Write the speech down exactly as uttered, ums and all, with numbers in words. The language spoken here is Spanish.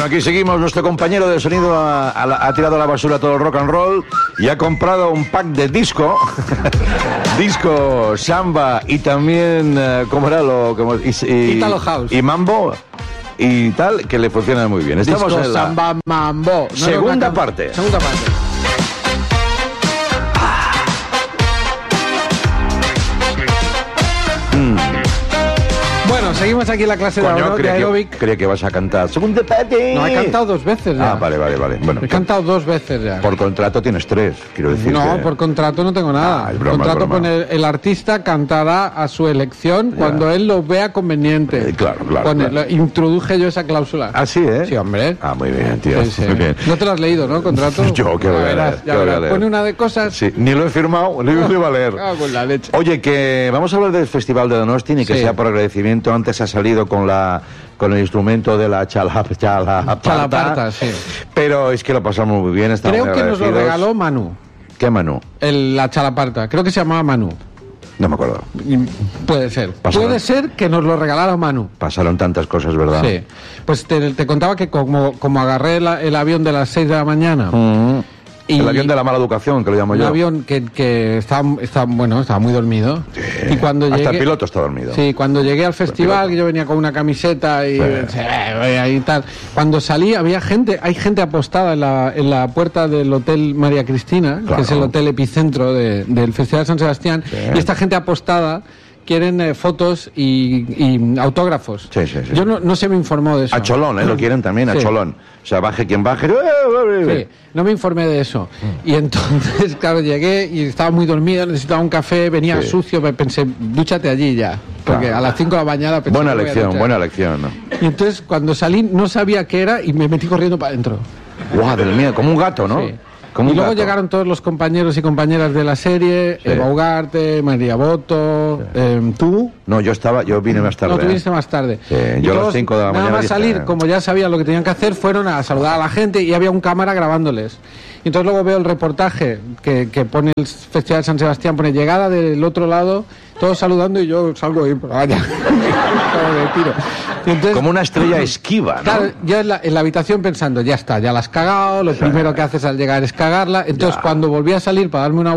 aquí seguimos. Nuestro compañero de sonido ha, ha, ha tirado a la basura todo el rock and roll y ha comprado un pack de disco. Disco, samba y también, uh, ¿cómo era lo? Como, y, y, Italo House. Y mambo y tal, que le funciona muy bien. Estamos disco, en la samba, mambo. No segunda parte. Segunda parte. Bueno, seguimos aquí en la clase Coño, de aeróbic. Creo que vas a cantar segunda parte. No, he cantado dos veces ya. Ah, vale, vale, vale. Bueno, he cantado dos veces ya. Por contrato tienes tres, quiero decir. No, que... por contrato no tengo nada. Ah, es broma, contrato es broma. pone el artista cantará a su elección ya. Cuando él lo vea conveniente. Eh, claro, claro, Pone, claro. Lo, introduje yo esa cláusula. Ah, sí, ¿eh? Sí, hombre. Ah, muy bien, tío. Sí, sí. Muy bien. No te lo has leído, ¿no? Contrato. Yo quiero Ya leer. verás, ya quiero verás. leer. Pone una de cosas. Sí, ni lo he firmado, ni lo iba a leer. Ah, pues la leche. Oye, que vamos a hablar del Festival de Donosti, ni que Sí. sea por agradecimiento. Antes ha salido con la con el instrumento de la chala, chala, Chalaparta, sí. Pero es que lo pasamos muy bien. Estamos Creo muy que nos lo agradecidos. regaló Manu. ¿Qué Manu? El, la chalaparta. Creo que se llamaba Manu. No me acuerdo. Puede ser. Pasaron. Puede ser que nos lo regalara Manu. Pasaron tantas cosas, ¿verdad? Sí. Pues te, te contaba que como, como agarré la, el avión de las seis de la mañana. Mm. Y El avión de la mala educación, que lo llamo un yo. avión que, que estaba, estaba, bueno, estaba muy dormido. Sí. Y cuando Hasta llegué, el piloto está dormido. Sí, cuando llegué al festival, piloto. que yo venía con una camiseta y, Sí. sí, y tal. Cuando salí había gente, hay gente apostada en la, en la puerta del Hotel María Cristina, Claro. que es el hotel epicentro de, del Festival de San Sebastián, Sí. y esta gente apostada quieren eh, fotos y, y autógrafos. Sí, sí, sí. Yo no, no se me informó de eso. A Cholón, ¿eh? Lo quieren también, a Sí. Cholón. O sea, baje quien baje. Sí, no me informé de eso. Mm. Y entonces, claro, llegué y estaba muy dormido, necesitaba un café, venía Sí. sucio, me pensé, dúchate allí ya. Porque Claro. a las cinco de la mañana pensé, Buena "Me voy a lección, duchar". buena lección, ¿no? Y entonces, cuando salí, no sabía qué era y me metí corriendo para adentro. Guau, del mío, como un gato, ¿no? Sí. Como Y un luego gato. llegaron todos los compañeros y compañeras de la serie, Sí. Eva Ugarte, María Boto, eh, tú. No, yo estaba, yo vine más tarde. No, tú ¿eh? viniste más tarde. Sí, Y yo a las todos, cinco de la nada mañana más dije, salir, eh. como ya sabían lo que tenían que hacer, fueron a saludar a la gente y había un cámara grabándoles. Y entonces luego veo el reportaje que, que pone el Festival de San Sebastián, pone llegada del otro lado, todos saludando y yo salgo y vaya, de tiro. Y entonces, Como una estrella esquiva, ¿no? claro, yo en la, en la habitación pensando, ya está, ya la has cagado, lo primero que haces al llegar es cagarla. Entonces Ya. cuando volví a salir para darme una